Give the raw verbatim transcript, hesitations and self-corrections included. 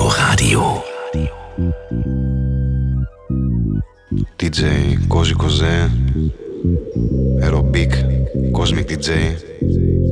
Radio. ντι τζέι Cozy Coze, Aerobic, Cosmic ντι τζέι.